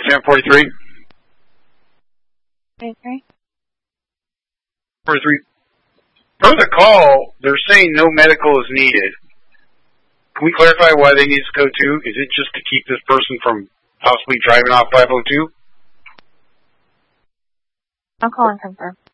1043. 43. 43. Per the call, they're saying no medical is needed. Can we clarify why they need to go to? Is it just to keep this person from possibly driving off 502? I'll call and confirm.